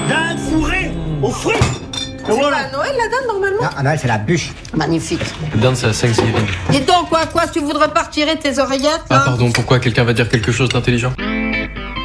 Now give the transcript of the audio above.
Dinde fourrée aux fruits. C'est pas à Noël la dinde normalement? Non, à Noël, c'est la bûche. Magnifique. La dinde, c'est à Thanksgiving. Et donc, quoi, tu voudrais pas retirer tes oreillettes? Ah, pardon, pourquoi quelqu'un va dire quelque chose d'intelligent?